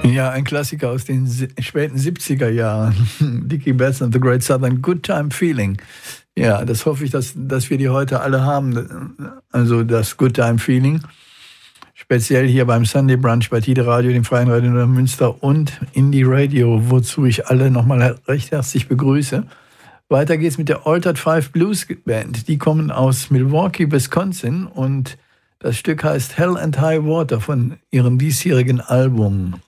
Ja, ein Klassiker aus den späten 70er Jahren. Dickie Betts and the Great Southern Good Time Feeling. Ja, das hoffe ich, dass wir die heute alle haben. Also das Good Time Feeling. Speziell hier beim Sunday Brunch bei Tide Radio, dem Freien Radio Münster und Indie Radio, wozu ich alle nochmal recht herzlich begrüße. Weiter geht's mit der Altered Five Blues Band. Die kommen aus Milwaukee, Wisconsin und das Stück heißt Hell and High Water von ihrem diesjährigen Album.